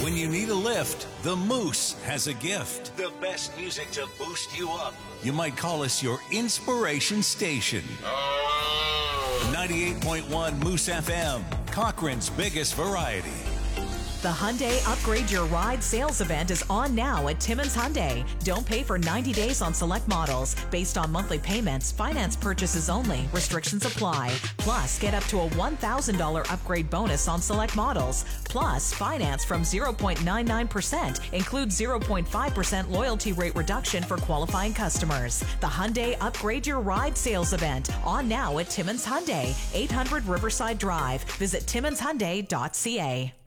When you need a lift, the Moose has a gift. The best music to boost you up. You might call us your inspiration station. 98.1 Moose FM, Cochrane's biggest variety. The Hyundai Upgrade Your Ride sales event is on now at Timmins Hyundai. Don't pay for 90 days on select models. Based on monthly payments, finance purchases only. Restrictions apply. Plus, get up to a $1,000 upgrade bonus on select models. Plus, finance from 0.99%. Includes 0.5% loyalty rate reduction for qualifying customers. The Hyundai Upgrade Your Ride sales event on now at Timmins Hyundai, 800 Riverside Drive. Visit timmonshyundai.ca.